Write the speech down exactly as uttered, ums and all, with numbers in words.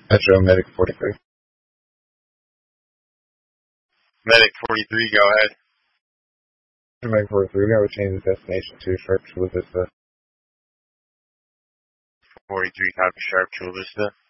Metro Medic forty-three. Medic forty-three, go ahead. Metro Medic forty-three, we gotta change the destination to Sharp Chula Vista. forty-three, copy, Sharp Chula Vista.